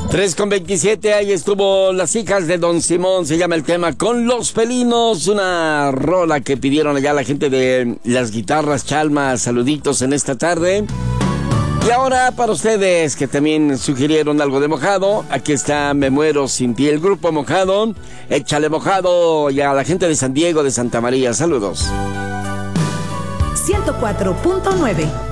3:27, ahí estuvo Las Hijas de Don Simón, se llama el tema Con los Felinos, una rola que pidieron allá la gente de las guitarras Chalma, saluditos en esta tarde. Y ahora para ustedes que también sugirieron algo de Mojado, aquí está Me Muero Sin Ti, el grupo Mojado, échale Mojado, y a la gente de San Diego, de Santa María, saludos. 104.9